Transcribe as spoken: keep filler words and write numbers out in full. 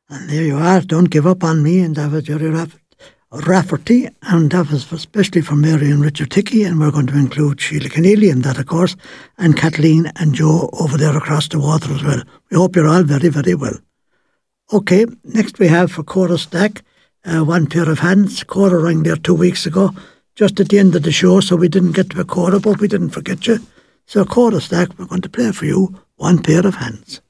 And there you are. Don't give up on me. And that was Jerry Raff- Rafferty. And that was especially for Mary and Richard Tickey. And we're going to include Sheila Keneally in that, of course. And Kathleen and Joe over there across the water as well. We hope you're all very, very well. Okay, next we have for Cora Stack, uh, One Pair of Hands. Cora rang there two weeks ago, just at the end of the show, so we didn't get to a Cora, but we didn't forget you. So Cora Stack, we're going to play for you One Pair of Hands.